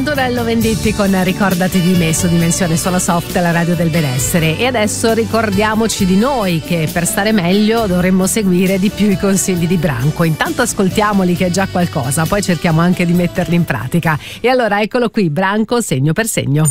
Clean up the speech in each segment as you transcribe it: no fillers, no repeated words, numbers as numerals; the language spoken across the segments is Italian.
Antonello Venditti con Ricordati di me su Dimensione Suono Soft, la radio del benessere. E adesso ricordiamoci di noi che per stare meglio dovremmo seguire di più i consigli di Branco. Intanto ascoltiamoli, che è già qualcosa, poi cerchiamo anche di metterli in pratica. E allora eccolo qui, Branco segno per segno.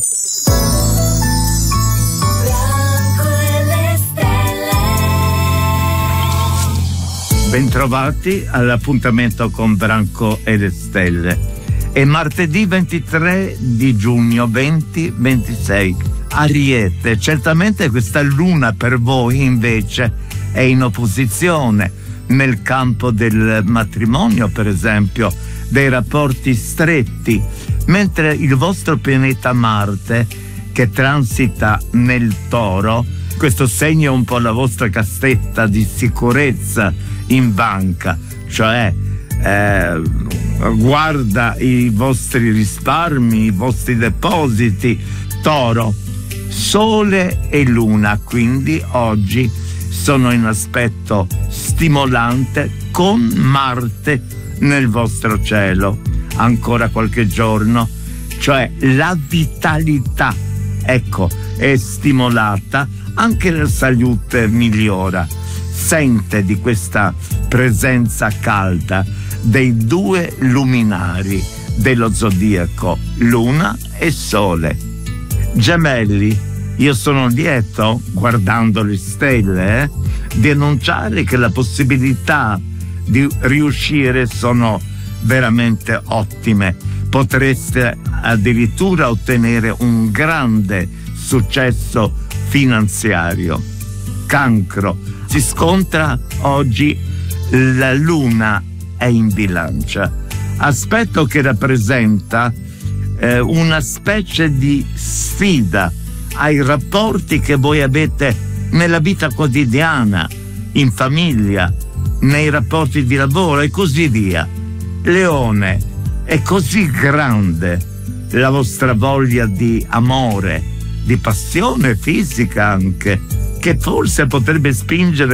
Bentrovati all'appuntamento con Branco e le Stelle. È martedì 23 di giugno 2026. Ariete, certamente questa luna per voi invece è in opposizione nel campo del matrimonio, per esempio, dei rapporti stretti, mentre il vostro pianeta Marte, che transita nel Toro, questo segno è un po' la vostra cassetta di sicurezza in banca, cioè guarda i vostri risparmi, i vostri depositi. Toro, Sole e Luna quindi oggi sono in aspetto stimolante con Marte nel vostro cielo ancora qualche giorno, cioè la vitalità, ecco, è stimolata, anche la salute migliora. Sente di questa presenza calda dei due luminari dello zodiaco, Luna e Sole. Gemelli, io sono lieto, guardando le stelle, di annunciare che le possibilità di riuscire sono veramente ottime. Potreste addirittura ottenere un grande successo finanziario. Cancro, si scontra oggi la Luna è in Bilancia, aspetto che rappresenta una specie di sfida ai rapporti che voi avete nella vita quotidiana, in famiglia, nei rapporti di lavoro e così via. Leone, è così grande la vostra voglia di amore, di passione fisica anche, che forse potrebbe spingere